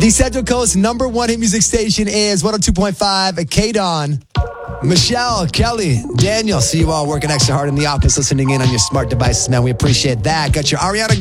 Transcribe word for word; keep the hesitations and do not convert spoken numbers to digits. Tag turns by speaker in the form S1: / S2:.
S1: The Central Coast number one hit music station is one oh two point five K-Dawn. Michelle, Kelly, Daniel, see you all working extra hard in the office, listening in on your smart devices, man. We appreciate that. Got your Ariana